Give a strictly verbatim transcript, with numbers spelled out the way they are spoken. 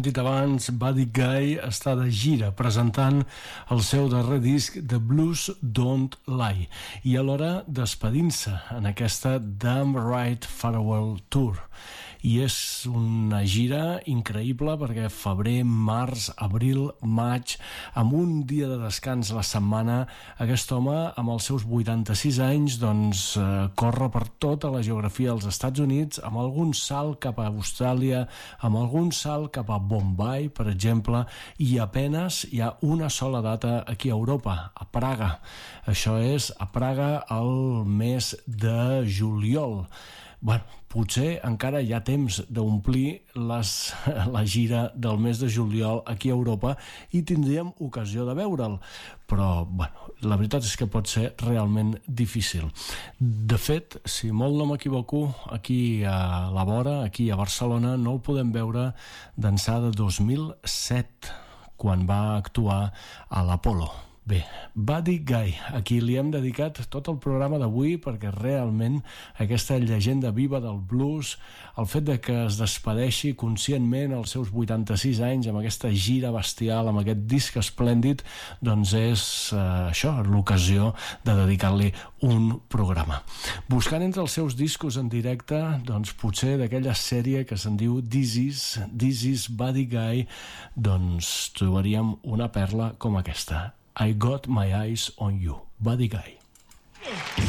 dit abans, Buddy Guy està de gira presentant el seu darrer disc The Blues Don't Lie i alhora despedint-se en aquesta Damn Right Farewell Tour. I és una gira increïble perquè febrer, març, abril, maig, amb un dia de descans a la setmana, aquest home, amb els seus vuitanta-sis anys, doncs eh, corre per tota la geografia dels Estats Units, amb algun salt cap a Austràlia, amb algun salt cap a Bombay, per exemple, i apenes hi ha una sola data aquí a Europa, a Praga. Això és a Praga el mes de juliol. Bueno, potser encara hi ha temps d'omplir les, la gira del mes de juliol aquí a Europa i tindríem ocasió de veure'l, però bueno, la veritat és que pot ser realment difícil. De fet, si molt no m'equivoco, aquí a la vora, aquí a Barcelona, no el podem veure d'ençà de dos mil set, quan va actuar a l'Apolo. Bé, Buddy Guy, a qui li hem dedicat tot el programa d'avui perquè realment aquesta llegenda viva del blues, el fet de que es despedeixi conscientment als seus vuitanta-sis anys amb aquesta gira bestial, amb aquest disc esplèndid, doncs és eh, això, l'ocasió de dedicar-li un programa. Buscant entre els seus discos en directe, doncs potser d'aquella sèrie que se'n diu This Is, This Is Buddy Guy, doncs trobaríem una perla com aquesta. I Got My Eyes on You, Buddy Guy.